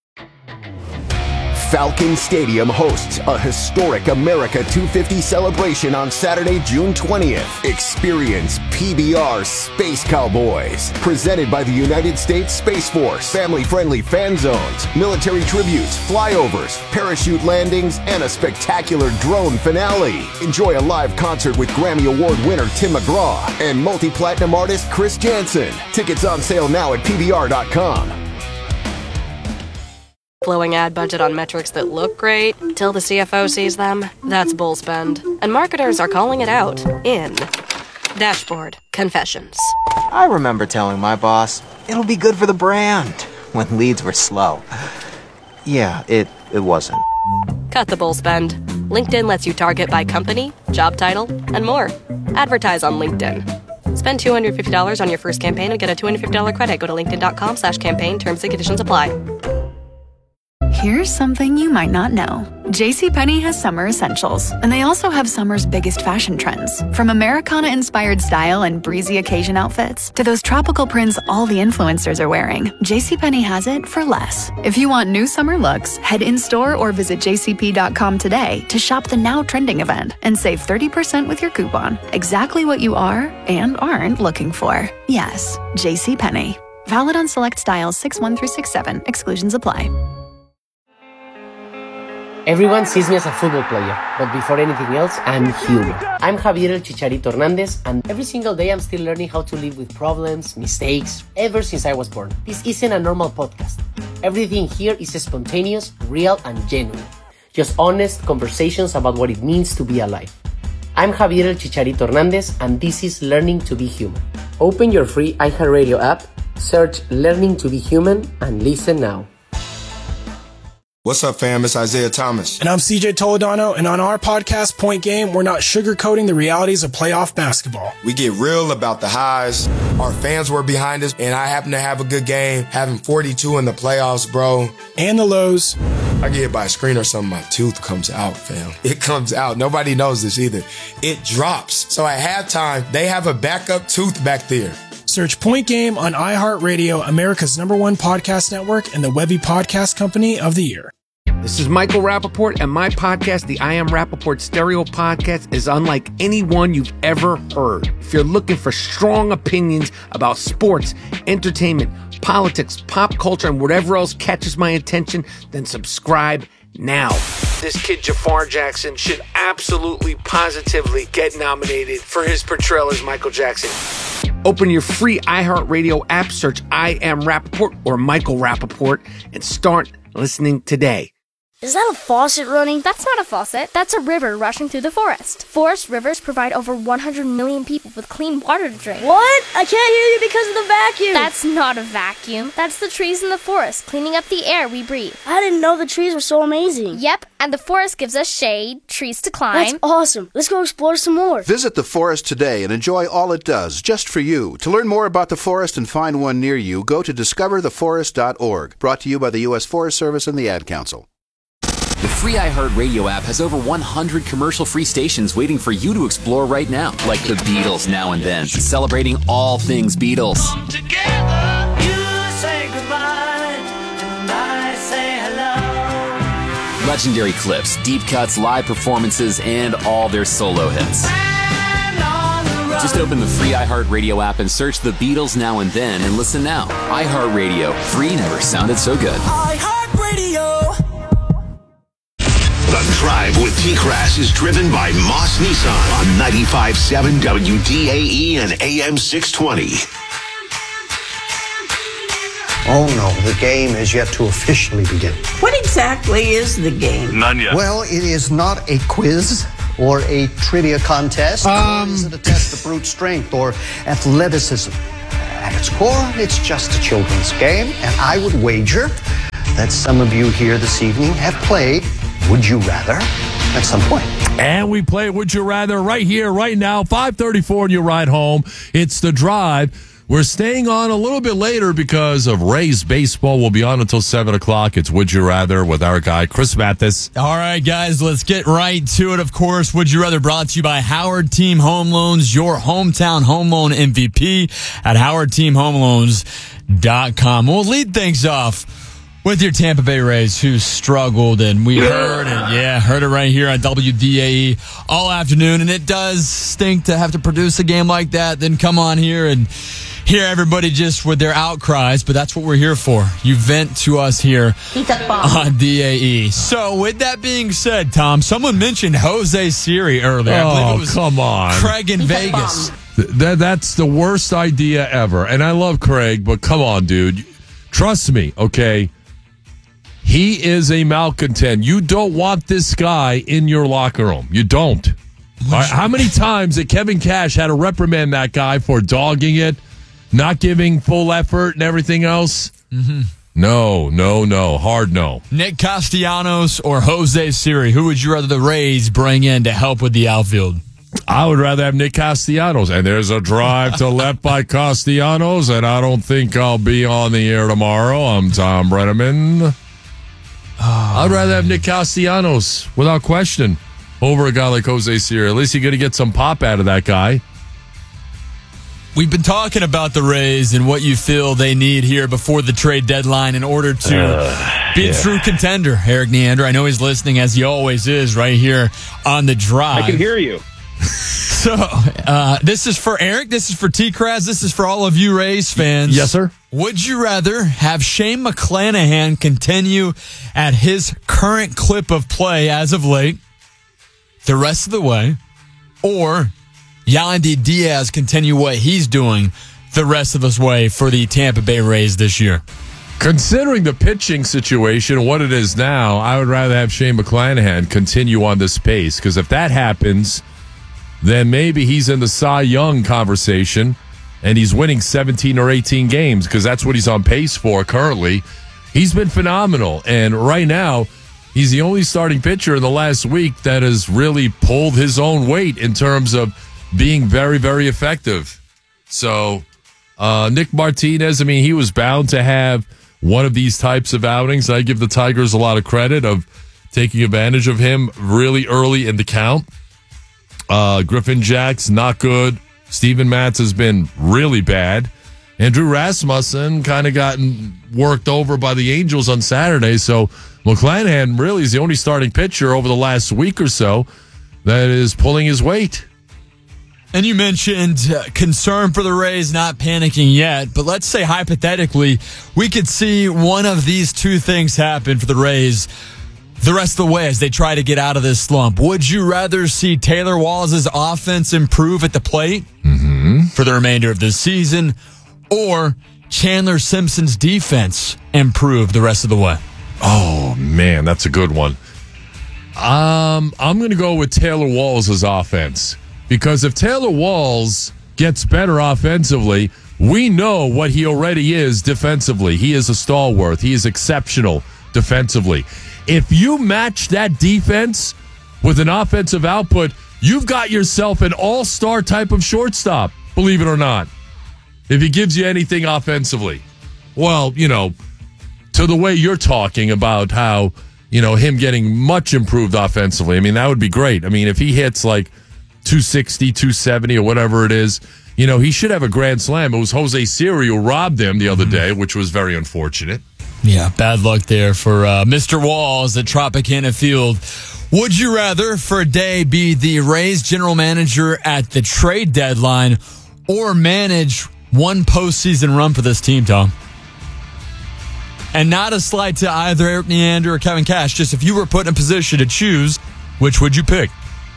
Falcon Stadium hosts a historic America two fifty celebration on Saturday, June twentieth. Experience P B R Space Cowboys, presented by the United States Space Force. Family-friendly fan zones, military tributes, flyovers, parachute landings, and a spectacular drone finale. Enjoy a live concert with Grammy Award winner Tim McGraw and multi-platinum artist Chris Jansen. Tickets on sale now at P B R dot com. Blowing ad budget on metrics that look great till the C F O sees them. That's bull spend. And marketers are calling it out in Dashboard Confessions. I remember telling my boss, it'll be good for the brand, when leads were slow. Yeah, it, it wasn't. Cut the bull spend. LinkedIn lets you target by company, job title, and more. Advertise on LinkedIn. Spend two hundred fifty dollars on your first campaign and get a two hundred fifty dollars credit. Go to linkedin.com slash campaign. Terms and conditions apply. Here's something you might not know. JCPenney has summer essentials, and they also have summer's biggest fashion trends. From Americana-inspired style and breezy occasion outfits to those tropical prints all the influencers are wearing, JCPenney has it for less. If you want new summer looks, head in-store or visit j c p dot com today to shop the now trending event and save thirty percent with your coupon. Exactly what you are and aren't looking for. Yes, JCPenney. Valid on select styles six one through six seven. Exclusions apply. Everyone sees me as a football player, but before anything else, I'm human. I'm Javier El Chicharito Hernandez, and every single day I'm still learning how to live with problems, mistakes, ever since I was born. This isn't a normal podcast. Everything here is spontaneous, real, and genuine. Just honest conversations about what it means to be alive. I'm Javier El Chicharito Hernandez, and this is Learning to be Human. Open your free iHeartRadio app, search Learning to be Human, and listen now. What's up, fam? It's Isaiah Thomas. And I'm C J Toledano, and on our podcast, Point Game, we're not sugarcoating the realities of playoff basketball. We get real about the highs. Our fans were behind us, and I happen to have a good game, having forty-two in the playoffs, bro. And the lows. I get hit by a screen or something, my tooth comes out, fam. It comes out. Nobody knows this either. It drops. So at halftime, they have a backup tooth back there. Search Point Game on iHeartRadio, America's number one podcast network, and the Webby Podcast Company of the Year. This is Michael Rappaport, and my podcast, the I Am Rappaport Stereo Podcast, is unlike any one you've ever heard. If you're looking for strong opinions about sports, entertainment, politics, pop culture, and whatever else catches my attention, then subscribe now. This kid Jafar Jackson should absolutely, positively get nominated for his portrayal as Michael Jackson. Open your free iHeartRadio app, search I Am Rappaport or Michael Rappaport, and start listening today. Is that a faucet running? That's not a faucet. That's a river rushing through the forest. Forest rivers provide over one hundred million people with clean water to drink. What? I can't hear you because of the vacuum. That's not a vacuum. That's the trees in the forest cleaning up the air we breathe. I didn't know the trees were so amazing. Yep, and the forest gives us shade, trees to climb. That's awesome. Let's go explore some more. Visit the forest today and enjoy all it does, just for you. To learn more about the forest and find one near you, go to discover the forest dot org. Brought to you by the U S Forest Service and the Ad Council. The free iHeartRadio app has over one hundred commercial-free stations waiting for you to explore right now. Like the Beatles Now and Then, celebrating all things Beatles. Come together, you say goodbye, and I say hello. Legendary clips, deep cuts, live performances, and all their solo hits. Just open the free iHeartRadio app and search the Beatles Now and Then and listen now. iHeartRadio, free never sounded so good. iHeartRadio. The Drive with T-Crash is driven by Moss Nissan on ninety-five point seven W D A E and A M six twenty. Oh no, the game has yet to officially begin. What exactly is the game? None yet. Well, it is not a quiz or a trivia contest, um, nor is it a test of brute strength or athleticism. At its core, it's just a children's game, and I would wager that some of you here this evening have played Would You Rather at some point. And we play Would You Rather right here, right now, five thirty-four on your ride home. It's The Drive. We're staying on a little bit later because of Rays baseball. We'll be on until seven o'clock. It's Would You Rather with our guy, Chris Mathis. All right, guys, let's get right to it. Of course, Would You Rather brought to you by Howard Team Home Loans, your hometown home loan M V P at howard team home loans dot com. We'll lead things off with your Tampa Bay Rays, who struggled, and we heard it, yeah, heard it right here on W D A E all afternoon, and it does stink to have to produce a game like that, then come on here and hear everybody just with their outcries, but that's what we're here for. You vent to us here on D A E. So, with that being said, Tom, someone mentioned Jose Siri earlier. I believe Oh, it was come on. Craig in Vegas. Th- that, that's the worst idea ever. And I love Craig, but come on, dude. Trust me, okay? He is a malcontent. You don't want this guy in your locker room. You don't. All right, how many times that Kevin Cash had to reprimand that guy for dogging it, not giving full effort and everything else? Mm-hmm. No, no, no. Hard no. Nick Castellanos or Jose Siri, who would you rather the Rays bring in to help with the outfield? I would rather have Nick Castellanos. And there's a drive to left by Castellanos, and I don't think I'll be on the air tomorrow. I'm Tom Brenneman. Oh, I'd rather have Nick Castellanos, without question, over a guy like Jose Siri. At least you're going to get some pop out of that guy. We've been talking about the Rays and what you feel they need here before the trade deadline in order to uh, be yeah. a true contender. Eric Neander, I know he's listening, as he always is, right here on The Drive. I can hear you. So, uh, this is for Eric, this is for T-Kraz, this is for all of you Rays fans. Yes, sir. Would you rather have Shane McClanahan continue at his current clip of play as of late the rest of the way, or Yandy Diaz continue what he's doing the rest of his way for the Tampa Bay Rays this year? Considering the pitching situation and what it is now, I would rather have Shane McClanahan continue on this pace, because if that happens, then maybe he's in the Cy Young conversation and he's winning seventeen or eighteen games, because that's what he's on pace for currently. He's been phenomenal, and right now he's the only starting pitcher in the last week that has really pulled his own weight in terms of being very, very effective. So uh, Nick Martinez, I mean, he was bound to have one of these types of outings. I give the Tigers a lot of credit of taking advantage of him really early in the count. Uh, Griffin Jack's not good. Steven Matz has been really bad. Andrew Rasmussen kind of gotten worked over by the Angels on Saturday. So McClanahan really is the only starting pitcher over the last week or so that is pulling his weight. And you mentioned uh, concern for the Rays not panicking yet, but let's say hypothetically we could see one of these two things happen for the Rays the rest of the way as they try to get out of this slump. Would you rather see Taylor Walls' offense improve at the plate mm-hmm. for the remainder of the season, or Chandler Simpson's defense improve the rest of the way? Oh, man, that's a good one. Um, I'm going to go with Taylor Walls' offense, because if Taylor Walls gets better offensively, we know what he already is defensively. He is a stalwart. He is exceptional defensively. If you match that defense with an offensive output, you've got yourself an all-star type of shortstop, believe it or not, if he gives you anything offensively. Well, you know, to the way you're talking about how, you know, him getting much improved offensively, I mean, that would be great. I mean, if he hits like two sixty, two seventy or whatever it is, you know, he should have a grand slam. It was Jose Siri who robbed him the other day, which was very unfortunate. Yeah, bad luck there for uh, Mister Walls at Tropicana Field. Would you rather for a day be the Rays general manager at the trade deadline or manage one postseason run for this team, Tom? And not a slight to either Eric Neander or Kevin Cash, just if you were put in a position to choose, which would you pick?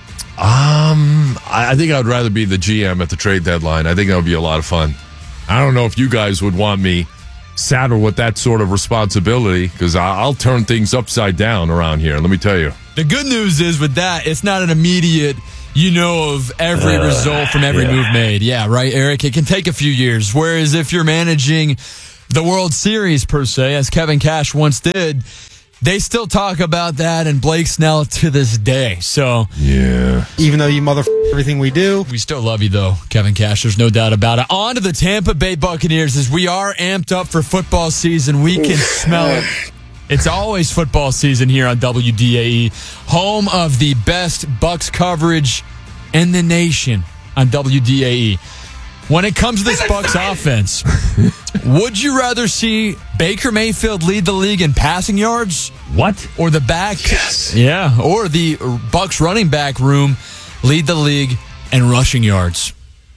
Um, I think I would rather be the G M at the trade deadline. I think that would be a lot of fun. I don't know if you guys would want me saddled with that sort of responsibility because I'll turn things upside down around here. Let me tell you. The good news is with that, it's not an immediate, you know, of every uh, result from every yeah. move made. Yeah, right, Eric? It can take a few years. Whereas if you're managing the World Series, per se, as Kevin Cash once did, they still talk about that and Blake Snell to this day. So, yeah. Even though you mother everything we do, we still love you, though, Kevin Cash. There's no doubt about it. On to the Tampa Bay Buccaneers. As we are amped up for football season, we can smell it. It's always football season here on W D A E, home of the best Bucs coverage in the nation on W D A E. When it comes to this Bucs offense, would you rather see Baker Mayfield lead the league in passing yards? What? Or the back? Yes. Yeah, or the Bucs running back room lead the league in rushing yards?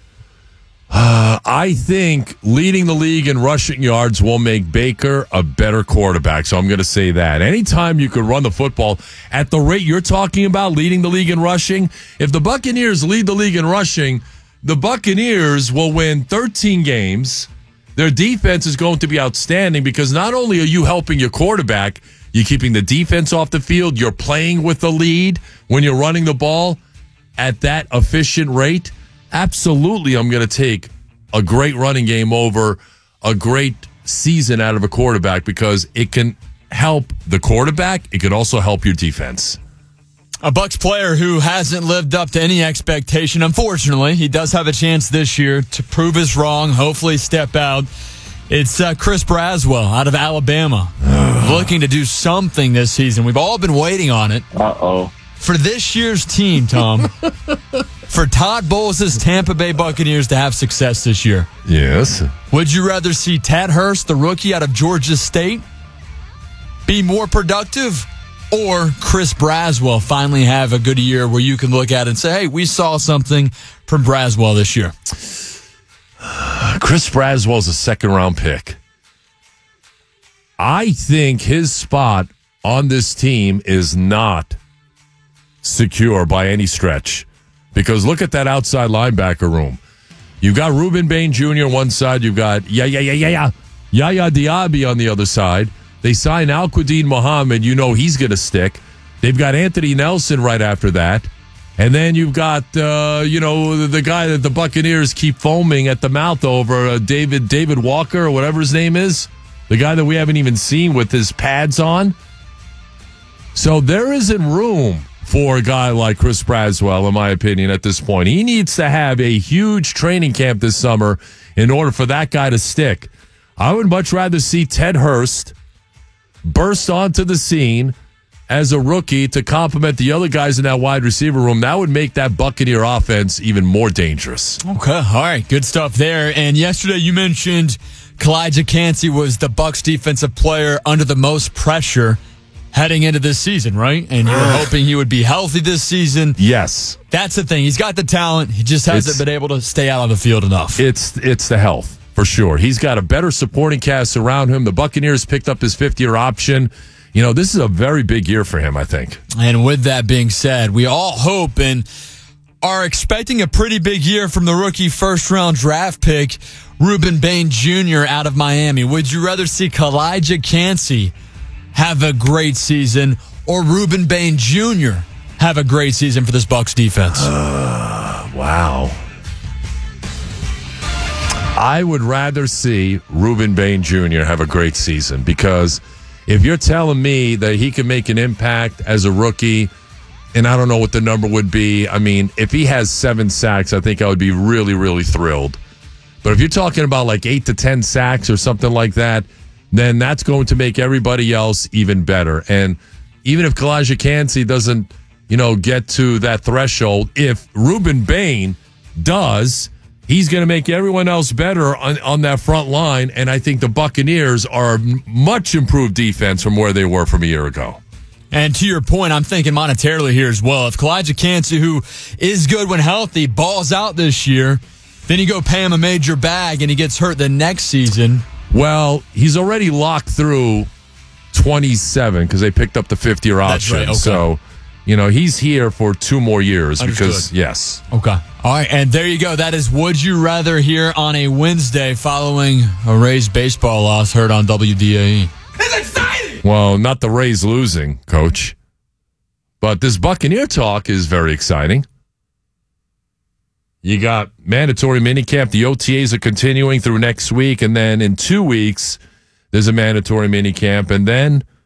Uh, I think leading the league in rushing yards will make Baker a better quarterback, so I'm going to say that. Anytime you could run the football at the rate you're talking about, leading the league in rushing, if the Buccaneers lead the league in rushing, the Buccaneers will win thirteen games. Their defense is going to be outstanding because not only are you helping your quarterback, you're keeping the defense off the field, you're playing with the lead when you're running the ball at that efficient rate. Absolutely, I'm going to take a great running game over a great season out of a quarterback because it can help the quarterback. It could also help your defense. A Bucs player who hasn't lived up to any expectation, unfortunately. He does have a chance this year to prove us wrong, hopefully step out. It's uh, Chris Braswell out of Alabama, looking to do something this season. We've all been waiting on it. Uh-oh. For this year's team, Tom, for Todd Bowles' Tampa Bay Buccaneers to have success this year. Yes. Would you rather see Ted Hurst, the rookie out of Georgia State, be more productive? Or Chris Braswell finally have a good year where you can look at it and say, hey, we saw something from Braswell this year? Chris Braswell's a second-round pick. I think his spot on this team is not secure by any stretch. Because look at that outside linebacker room. You've got Ruben Bain Junior on one side. You've got yeah, yeah, yeah, yeah, yeah. Yaya Diaby on the other side. They sign Al-Quadin Muhammad. You know he's going to stick. They've got Anthony Nelson right after that. And then you've got, uh, you know, the, the guy that the Buccaneers keep foaming at the mouth over, uh, David David Walker or whatever his name is. The guy that we haven't even seen with his pads on. So there isn't room for a guy like Chris Braswell, in my opinion, at this point. He needs to have a huge training camp this summer in order for that guy to stick. I would much rather see Ted Hurst burst onto the scene as a rookie to complement the other guys in that wide receiver room. That would make that Buccaneer offense even more dangerous. Okay, all right, good stuff there. And yesterday you mentioned Kalijah Kancey was the Bucs defensive player under the most pressure heading into this season, right? And you were hoping he would be healthy this season. Yes. That's the thing. He's got the talent. He just hasn't It's- been able to stay out on the field enough. It's it's the health. For sure. He's got a better supporting cast around him. The Buccaneers picked up his fifth-year option. You know, this is a very big year for him, I think. And with that being said, we all hope and are expecting a pretty big year from the rookie first-round draft pick, Ruben Bain Junior out of Miami. Would you rather see Kalijah Kancey have a great season or Ruben Bain Junior have a great season for this Bucs defense? Uh, wow. I would rather see Ruben Bain Junior have a great season because if you're telling me that he can make an impact as a rookie, and I don't know what the number would be. I mean, if he has seven sacks, I think I would be really, really thrilled. But if you're talking about like eight to ten sacks or something like that, then that's going to make everybody else even better. And even if Kalijah Kancey doesn't, you know, get to that threshold, if Ruben Bain does, he's going to make everyone else better on, on that front line, and I think the Buccaneers are a much improved defense from where they were from a year ago. And to your point, I'm thinking monetarily here as well. If Kalijah Kancey, who is good when healthy, balls out this year, then you go pay him a major bag and he gets hurt the next season. Well, he's already locked through twenty-seven because they picked up the fifth-year option. That's right, okay. So, you know, he's here for two more years Understood. because, yes. Okay. All right, and there you go. That is Would You Rather here on a Wednesday following a Rays baseball loss heard on W D A E. It's exciting! Well, not the Rays losing, Coach. But this Buccaneer talk is very exciting. You got mandatory minicamp. The O T As are continuing through next week, and then in two weeks, there's a mandatory minicamp, and then